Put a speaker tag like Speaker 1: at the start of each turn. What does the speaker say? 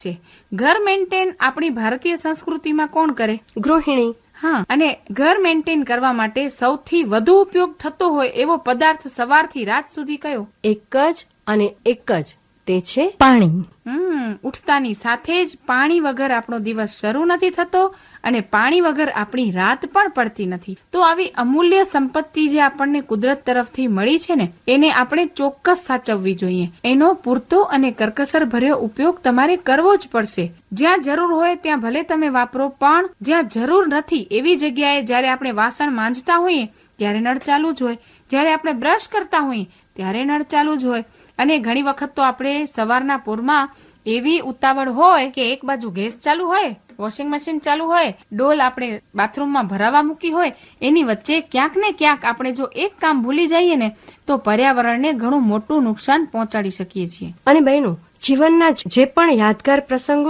Speaker 1: છે. ઘર મેન્ટેન આપણી ભારતીય સંસ્કૃતિમાં કોણ કરે?
Speaker 2: ગૃહિણી.
Speaker 1: હા, અને ઘર મેન્ટેન કરવા માટે સૌથી વધુ ઉપયોગ થતો હોય એવો પદાર્થ સવારથી રાત સુધી કયો?
Speaker 2: એક જ અને એક જ, તે છે પાણી.
Speaker 1: ઉઠતાની સાથે જ પાણી વગર આપણો દિવસ શરૂ નથી થતો અને પાણી વગર આપણી રાત પણ પડતી નથી. તો આવી અમૂલ્ય સંપત્તિ જે આપણને કુદરત તરફથી મળી છે ને, એને આપણે ચોક્કસ સાચવવી જોઈએ. એનો પૂરતો અને કરકસર ભર્યો ઉપયોગ તમારે કરવો જ પડશે. જ્યાં જરૂર હોય ત્યાં ભલે તમે વાપરો, પણ જ્યાં જરૂર નથી એવી જગ્યાએ જ્યારે આપણે વાસણ માંજતા હોઈએ ત્યારે નળ ચાલુ જ હોય, જ્યારે આપણે બ્રશ કરતા હોઈએ ત્યારે નળ ચાલુ જ હોય. અને ઘણી વખત તો આપણે સવારના પોરમાં એવી ઉતાવળ હોય કે એક બાજુ ગેસ ચાલુ હોય, વોશિંગ મશીન ચાલુ હોય, ડોલ આપણે બાથરૂમમાં ભરાવા મૂકી હોય, એની વચ્ચે ક્યાંક ને ક્યાંક આપણે જો એક કામ ભૂલી જઈએ ને તો પર્યાવરણને ઘણું મોટું નુકસાન પહોંચાડી શકીએ છીએ.
Speaker 2: અને બહેનો, જીવનના જે પણ યાદગાર પ્રસંગો